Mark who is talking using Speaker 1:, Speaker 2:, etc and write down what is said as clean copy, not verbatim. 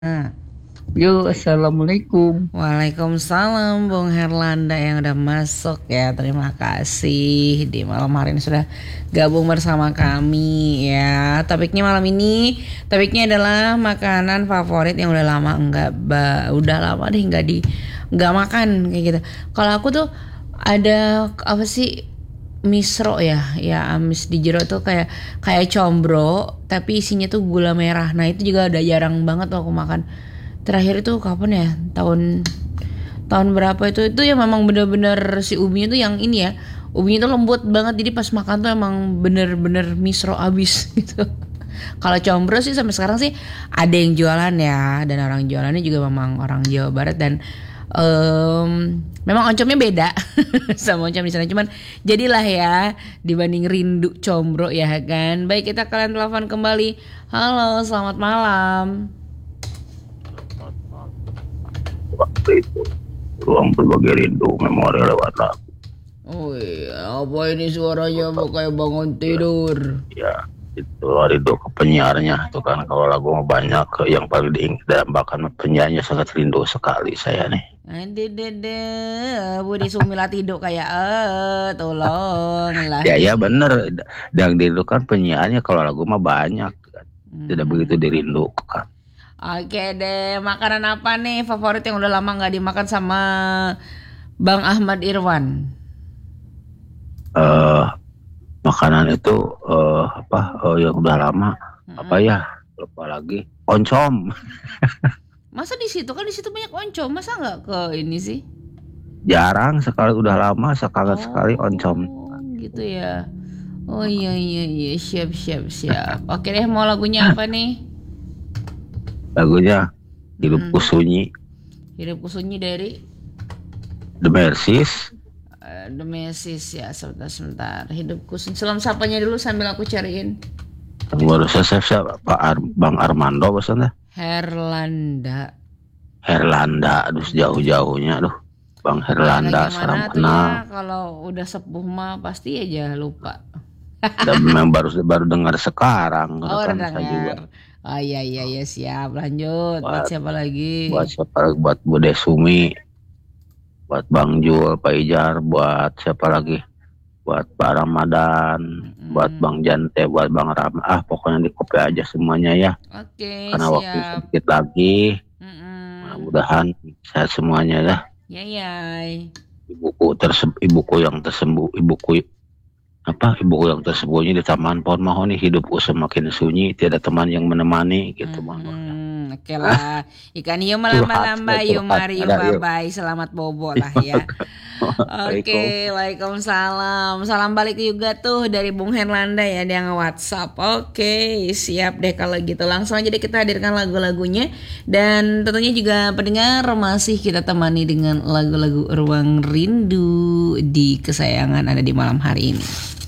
Speaker 1: Nah,
Speaker 2: Yo, assalamualaikum.
Speaker 1: Waalaikumsalam Bung Herlanda yang udah masuk ya. Terima kasih di malam hari ini sudah gabung bersama kami ya. Topiknya adalah makanan favorit yang udah lama udah lama deh nggak makan kayak gitu. Kalau aku tuh ada apa sih, misro ya amis di jero tuh kayak combro tapi isinya tuh gula merah. Nah itu juga udah jarang banget tuh aku makan. Terakhir itu kapan ya, tahun tahun berapa itu ya, memang bener-bener si ubinya tuh yang ini ya, ubinya tuh lembut banget, jadi pas makan tuh emang bener-bener misro abis gitu. Kalau combro sih sampai sekarang sih ada yang jualan ya, dan orang jualannya juga memang orang Jawa Barat, dan memang oncomnya beda sama oncom di sana, cuman jadilah ya dibanding rindu combro ya kan. Baik, kita kalian telepon kembali. Halo, selamat malam.
Speaker 2: Waktu itu, ruang berbagi rindu memori lewat lagu.
Speaker 1: Oh iya, apa ini suaranya kayak bangun tidur?
Speaker 2: Ya, itu rindu ke penyiarnya. Itu kan kalau lagu mah banyak, yang paling diingat dan bahkan penyanyi sangat rindu sekali saya nih.
Speaker 1: Ade dede, Budi Sumila tidur kayak tolong lah.
Speaker 2: Ya bener. Yang dirindukan penyiarnya, kalau lagu mah banyak kan. Tidak begitu dirindukan.
Speaker 1: Oke deh, makanan apa nih favorit yang udah lama nggak dimakan sama Bang Ahmad Irwan?
Speaker 2: eh Makanan itu yang udah lama, apa ya? Lupa lagi. Oncom.
Speaker 1: Masa di situ kan, di situ banyak oncom, masa nggak ke ini sih?
Speaker 2: Jarang sekali, udah lama sekali oncom.
Speaker 1: Oh gitu ya. Oh iya iya iya, siap siap siap. Oke deh, mau lagunya apa nih?
Speaker 2: Lagunya Hidupku Sunyi,
Speaker 1: Hidupku Sunyi dari
Speaker 2: The Mercies.
Speaker 1: The Message ya. Sebentar, hidupku selam sapanya dulu sambil aku cariin.
Speaker 2: Yang baru selesai siapa? Bang Armando pesannya.
Speaker 1: Herlanda.
Speaker 2: Herlanda, aduh jauh-jauhnya, aduh. Bang Herlanda, salam
Speaker 1: Tuh
Speaker 2: kenal.
Speaker 1: ya, kalau udah sepuh mah pasti aja lupa.
Speaker 2: Dan memang baru dengar sekarang,
Speaker 1: Oh, udah
Speaker 2: rekan saya juga.
Speaker 1: dengar. Oh iya iya iya, siap. Lanjut. Buat
Speaker 2: Buat
Speaker 1: siapa lagi?
Speaker 2: buat siapa lagi? Buat Bude Sumi, buat Bang Jul, Pak Ijar, buat siapa lagi? Buat Pak Ramadan, buat Bang Jante, buat Bang Rama. Pokoknya di kopi aja semuanya ya.
Speaker 1: Oke,
Speaker 2: Karena waktu
Speaker 1: siap.
Speaker 2: sedikit lagi.
Speaker 1: Mm-mm.
Speaker 2: Mudah-mudahan sehat semuanya ya.
Speaker 1: Ya ya.
Speaker 2: Ibuku yang tersembunyi, ibuku yang tersembunyi di taman pohon mahoni. Hidupku semakin sunyi, tiada teman yang menemani gitu mama.
Speaker 1: Oke lah. Ikan hiu melamba-lamba, yuk mari yuk bye-bye. Selamat bobo lah ya. Oke, waalaikumsalam. Salam balik juga tuh dari Bung Herlanda ya, dia nge-WhatsApp. Oke, siap deh kalau gitu. Langsung aja deh kita hadirkan lagu-lagunya. Dan tentunya juga pendengar masih kita temani dengan lagu-lagu Ruang Rindu di kesayangan Anda di malam hari ini.